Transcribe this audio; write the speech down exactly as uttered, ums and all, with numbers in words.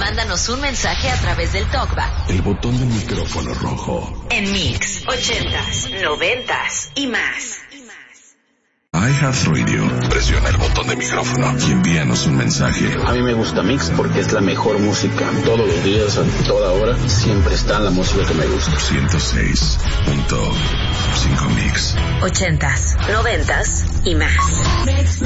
mándanos un mensaje a través del TalkBack. El botón del micrófono rojo. En Mix, ochentas, noventas y más. iHeartRadio. Presiona el botón de micrófono y envíanos un mensaje. A mí me gusta Mix porque es la mejor música. Todos los días, a toda hora, siempre está la música que me gusta. ciento seis punto cinco Mix. Ochentas, noventas y más. Mix,